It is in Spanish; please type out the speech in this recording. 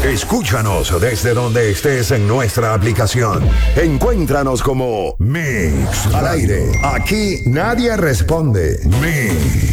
Escúchanos desde donde estés en nuestra aplicación. Encuéntranos como Mix al aire. Aquí nadie responde. Mix.